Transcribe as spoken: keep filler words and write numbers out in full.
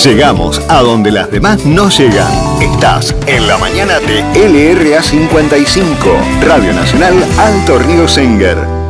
Llegamos a donde las demás no llegan. Estás en la mañana de L R A cincuenta y cinco, Radio Nacional Alto Río Senguer.